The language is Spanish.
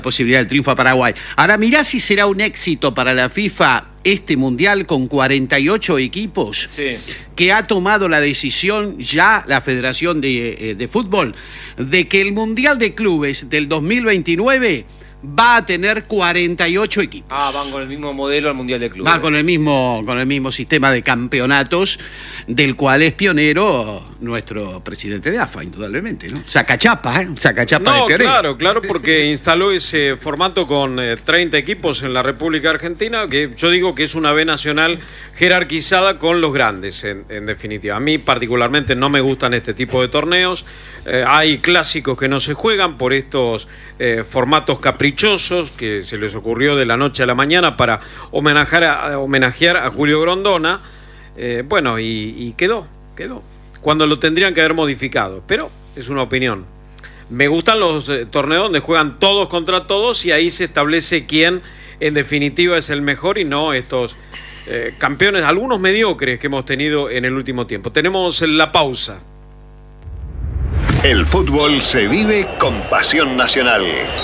posibilidad del triunfo a Paraguay. Ahora mirá si será un éxito para la FIFA este mundial con 48 equipos, sí, que ha tomado la decisión ya la Federación de Fútbol de que el Mundial de Clubes del 2029 va a tener 48 equipos. Ah, van con el mismo modelo al Mundial de Clubes. Va con el mismo sistema de campeonatos, del cual es pionero nuestro presidente de AFA, indudablemente, ¿no? Sacachapa, Sacachapa de pionero. Claro, porque instaló ese formato con 30 equipos en la República Argentina, que yo digo que es una B nacional jerarquizada con los grandes, en definitiva. A mí particularmente no me gustan este tipo de torneos. Hay clásicos que no se juegan por estos formatos caprichosos que se les ocurrió de la noche a la mañana para homenajear a Julio Grondona. Bueno, y quedó. Cuando lo tendrían que haber modificado, pero es una opinión. Me gustan los torneos donde juegan todos contra todos y ahí se establece quién en definitiva es el mejor y no estos campeones, algunos mediocres que hemos tenido en el último tiempo. Tenemos la pausa. El fútbol se vive con pasión nacional.